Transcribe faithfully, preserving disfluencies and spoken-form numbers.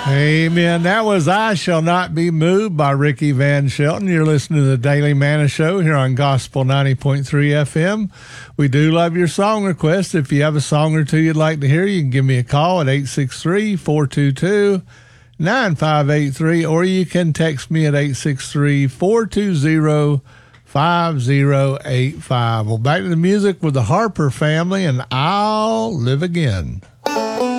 Amen. That was I Shall Not Be Moved by Ricky Van Shelton. You're listening to the Daily Manna Show here on Gospel ninety point three F M. We do love your song requests. If you have a song or two you'd like to hear, you can give me a call at eight six three, four two two, nine five eight three, or you can text me at eight six three, four two zero, five zero eight five. Well, back to the music with the Harper family and I'll Live Again.